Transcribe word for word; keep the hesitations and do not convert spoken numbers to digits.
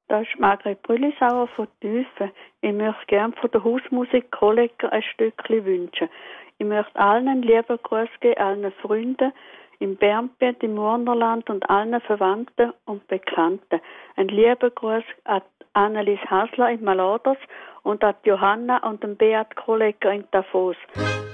Das ist Margret Brüllisauer von Tüfen. Ich möchte gerne von der Hausmusik Kollegger ein Stückchen wünschen. Ich möchte allen einen lieben Gruß geben, allen Freunden im Bernbiet, im Urnerland und allen Verwandten und Bekannten. Ein lieben Gruß an Annelies Hasler in Maladers und an Johanna und den Beat Kollegger in Davos.